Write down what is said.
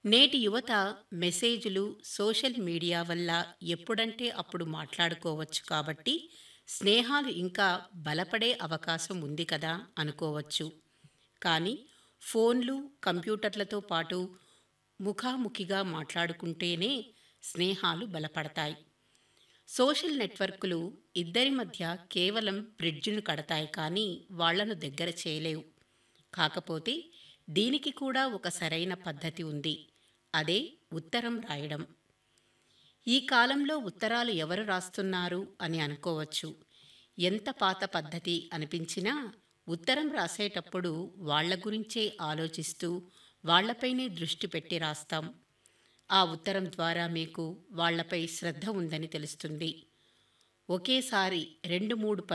నేటి యువత మెసేజ్‌లు, సోషల్ మీడియా వల్ల ఎప్పుడంటే అప్పుడు మాట్లాడుకోవచ్చు కాబట్టి, స్నేహాలు ఇంకా బలపడే అవకాశం ఉంది కదా అనుకోవచ్చు. కానీ ఫోన్లు, కంప్యూటర్లతో పాటు ముఖాముఖిగా మాట్లాడుకుంటేనే స్నేహాలు బలపడతాయి. సోషల్ నెట్వర్క్‌లు ఇద్దరి మధ్య కేవలం బ్రిడ్జ్‌ను కడతాయి కానీ వాళ్ళను దగ్గర చేయలేవు. కాకపోతే దీనికి కూడా ఒక సరైన పద్ధతి ఉంది. అదే ఉత్తరం రాయడం. ఈ కాలంలో ఉత్తరాలు ఎవరు రాస్తున్నారు అని అనుకోవచ్చు. ఎంత పాత పద్ధతి అనిపించినా ఉత్తరం రాసేటప్పుడు వాళ్ళ గురించే ఆలోచిస్తూ వాళ్ళపైనే దృష్టి పెట్టి రాస్తాం. ఆ ఉత్తరం ద్వారా మీకు వాళ్ళపై శ్రద్ధ ఉందని తెలుస్తుంది. ఒకేసారి 2, 3